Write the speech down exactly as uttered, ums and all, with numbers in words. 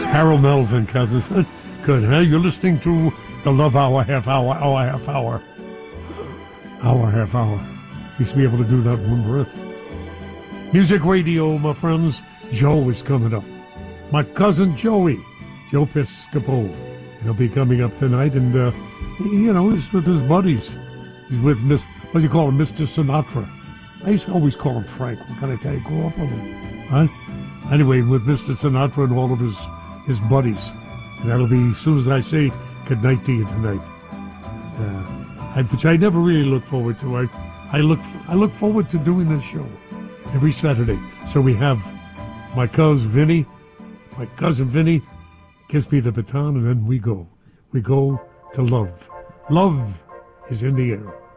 Harold Melvin, cousins. Good, huh? You're listening to the Love Hour, half hour, hour, half hour. Hour, half hour. Used to be able to do that in one breath. Music radio, my friends. Joe is coming up. My cousin Joey, Joe Piscopo. He'll be coming up tonight, and, uh, you know, he's with his buddies. He's with Miss, what do you call him, Mister Sinatra. I used to always call him Frank. What kind of guy grew up with him? Huh? Anyway, with Mister Sinatra and all of his, his buddies. And that'll be, as soon as I say good night to you tonight. Uh, I, which I never really look forward to. I, I look I look forward to doing this show every Saturday. So we have my cousin Vinny, my cousin Vinny gives me the baton, and then we go. We go to love. Love is in the air.